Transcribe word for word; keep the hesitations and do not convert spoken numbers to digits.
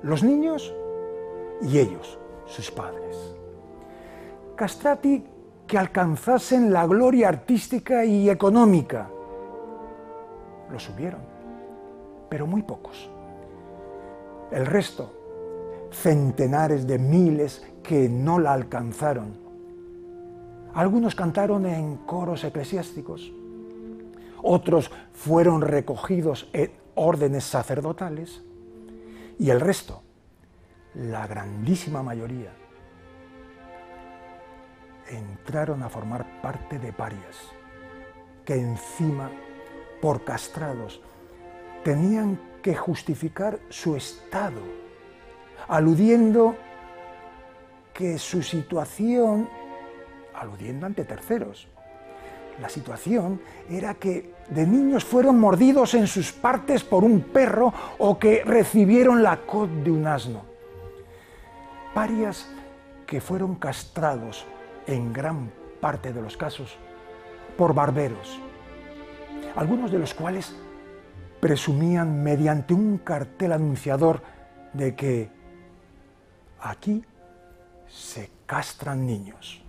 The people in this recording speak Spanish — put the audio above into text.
los niños y ellos, sus padres. Castrati que alcanzasen la gloria artística y económica. Los hubieron, pero muy pocos. El resto, centenares de miles que no la alcanzaron. Algunos cantaron en coros eclesiásticos, otros fueron recogidos en órdenes sacerdotales y el resto, la grandísima mayoría, entraron a formar parte de parias que encima, por castrados, tenían que justificar su estado, aludiendo que su situación, aludiendo ante terceros, la situación era que de niños fueron mordidos en sus partes por un perro o que recibieron la coz de un asno. Parias que fueron castrados en gran parte de los casos por barberos, algunos de los cuales presumían mediante un cartel anunciador de que aquí se castran niños.